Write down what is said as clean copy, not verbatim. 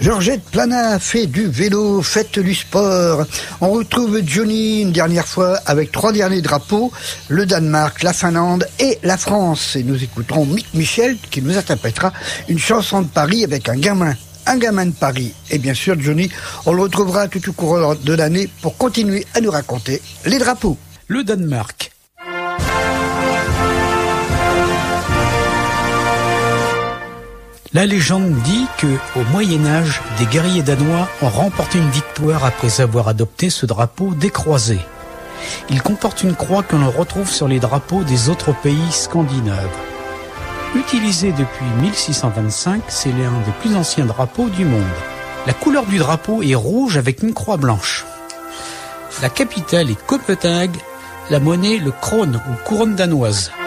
Georgette Plana fait du vélo, fête du sport. On retrouve Johnny une dernière fois avec 3 derniers drapeaux, le Danemark, la Finlande et la France. Et nous écouterons Mick Michel qui nous interprétera une chanson de Paris avec un gamin de Paris. Et bien sûr, Johnny, on le retrouvera tout au cours de l'année pour continuer à nous raconter les drapeaux. Le Danemark. La légende dit que, au Moyen-Âge, des guerriers danois ont remporté une victoire après avoir adopté ce drapeau décroisé. Il comporte une croix que l'on retrouve sur les drapeaux des autres pays scandinaves. Utilisé depuis 1625, c'est l'un des plus anciens drapeaux du monde. La couleur du drapeau est rouge avec une croix blanche. La capitale est Copenhague, la monnaie le krone ou couronne danoise.